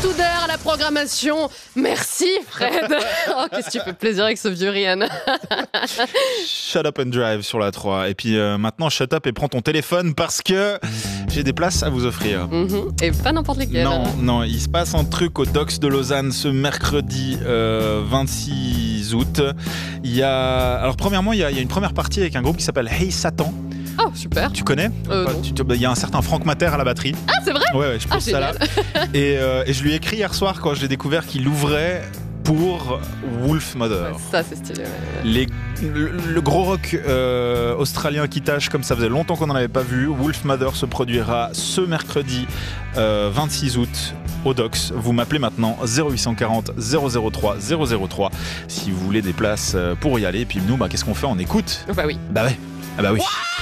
d'heure à la programmation. Merci Fred. Oh, qu'est-ce que tu fais plaisir avec ce vieux Ryan. Shut up and drive sur la 3. Et puis maintenant, shut up et prends ton téléphone parce que j'ai des places à vous offrir. Et pas n'importe lesquelles. Non, il se passe un truc au Docks de Lausanne ce mercredi 26 août. Alors premièrement, il y a une première partie avec un groupe qui s'appelle Hey Satan. Oh, super. Tu connais? Non. Il y a un certain Franck Mater à la batterie. Ah, c'est vrai? Ouais, je pose ça là. Et je lui ai écrit hier soir quand j'ai découvert qu'il ouvrait pour Wolfmother. Ouais, ça, c'est stylé. Ouais. Le gros rock australien qui tâche comme ça faisait longtemps qu'on n'en avait pas vu. Wolfmother se produira ce mercredi 26 août au Docks. Vous m'appelez maintenant 0840 003 003 si vous voulez des places pour y aller. Et puis nous, qu'est-ce qu'on fait? On écoute? Bah oui. Bah ouais. Ah bah oui. Wow.